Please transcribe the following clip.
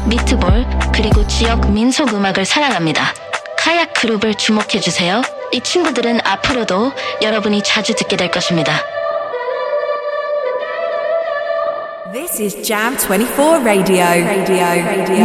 미트볼, 그리고 지역 민속 음악을 사랑합니다. 카약 그룹을 주목해주세요. 이 친구들은 앞으로도 여러분이 자주 듣게 될 것입니다. This is Jam 24 Radio.